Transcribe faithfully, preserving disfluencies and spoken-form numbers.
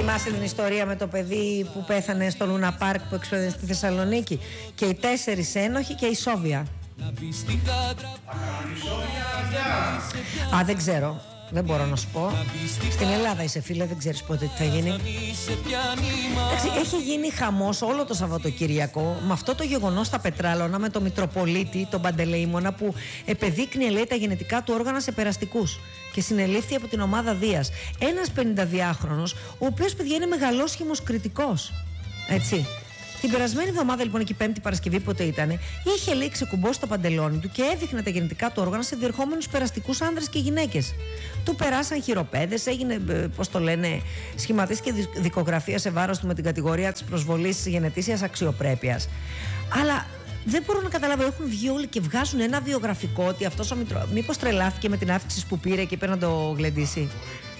Θυμάσαι την ιστορία με το παιδί που πέθανε στο Λούνα Πάρκ που εξόδευε στη Θεσσαλονίκη? Και οι τέσσερις ένοχοι και η Σόβια. Α, δεν ξέρω. Δεν μπορώ να σου πω. Στην Ελλάδα είσαι, φίλε, δεν ξέρεις πότε τι θα γίνει. Εντάξει, έχει γίνει χαμός όλο το Σαββατοκυριακό με αυτό το γεγονός στα Πετράλωνα, με το Μητροπολίτη, τον Παντελεήμονα, που επεδείκνυε, λέει, τα γενετικά του όργανα σε περαστικούς και συνελήφθη από την ομάδα Δίας. Ένας πενηνταδυάχρονος, ο οποίος, παιδιά, είναι μεγαλόσχημος κριτικός. Έτσι. Την περασμένη εβδομάδα, λοιπόν, εκεί Πέμπτη Παρασκευή, πότε ήτανε, είχε, λέει, ξεκουμπώσει το παντελόνι του και έδειχνε τα γεννητικά του όργανα σε διερχόμενους περαστικούς άνδρες και γυναίκες. Του περάσαν χειροπέδες, έγινε, πώς το λένε, σχηματίστηκε δικογραφία σε βάρος του με την κατηγορία της προσβολής γενετήσιας αξιοπρέπειας. Αλλά δεν μπορώ να καταλάβω, έχουν βγει όλοι και βγάζουν ένα βιογραφικό ότι αυτός ο Μητρο... μήπως τρελάθηκε με την αύξηση που πήρε και είπε να το γλεντήσει.